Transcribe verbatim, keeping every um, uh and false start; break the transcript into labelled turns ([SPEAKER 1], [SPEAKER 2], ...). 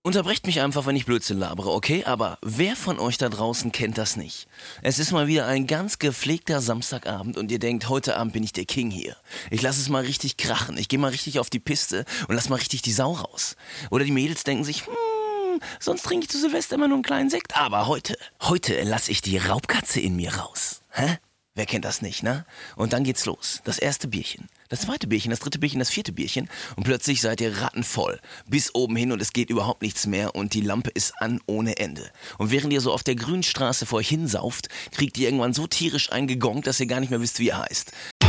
[SPEAKER 1] Unterbrecht mich einfach, wenn ich Blödsinn labere, okay? Aber wer von euch da draußen kennt das nicht? Es ist mal wieder ein ganz gepflegter Samstagabend und ihr denkt, heute Abend bin ich der King hier. Ich lasse es mal richtig krachen, ich gehe mal richtig auf die Piste und lass mal richtig die Sau raus. Oder die Mädels denken sich, hm, sonst trinke ich zu Silvester immer nur einen kleinen Sekt. Aber heute, heute lasse ich die Raubkatze in mir raus. Hä? Wer kennt das nicht, ne? Und dann geht's los. Das erste Bierchen, das zweite Bierchen, das dritte Bierchen, das vierte Bierchen. Und plötzlich seid ihr rattenvoll. Bis oben hin und es geht überhaupt nichts mehr und die Lampe ist an ohne Ende. Und während ihr so auf der grünen Straße vor euch hinsauft, kriegt ihr irgendwann so tierisch eingegongt, dass ihr gar nicht mehr wisst, wie ihr heißt.